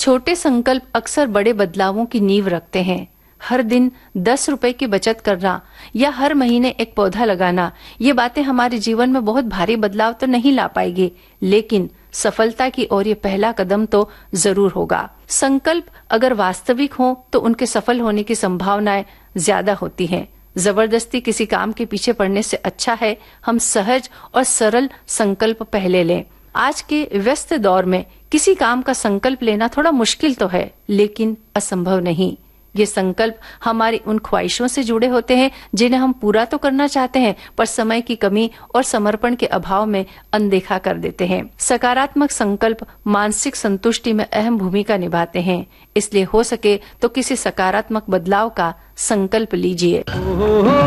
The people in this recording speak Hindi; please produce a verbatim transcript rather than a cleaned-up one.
छोटे संकल्प अक्सर बड़े बदलावों की नींव रखते हैं। हर दिन दस रुपए की बचत करना या हर महीने एक पौधा लगाना, ये बातें हमारे जीवन में बहुत भारी बदलाव तो नहीं ला पाएगी, लेकिन सफलता की ओर ये पहला कदम तो जरूर होगा। संकल्प अगर वास्तविक हो तो उनके सफल होने की संभावनाएं ज्यादा होती हैं। जबरदस्ती किसी काम के पीछे पड़ने से अच्छा है हम सहज और सरल संकल्प पहले लें। आज के व्यस्त दौर में किसी काम का संकल्प लेना थोड़ा मुश्किल तो है, लेकिन असंभव नहीं। ये संकल्प हमारी उन ख्वाहिशों से जुड़े होते हैं जिन्हें हम पूरा तो करना चाहते हैं, पर समय की कमी और समर्पण के अभाव में अनदेखा कर देते हैं। सकारात्मक संकल्प मानसिक संतुष्टि में अहम भूमिका निभाते हैं, इसलिए हो सके तो किसी सकारात्मक बदलाव का संकल्प लीजिए।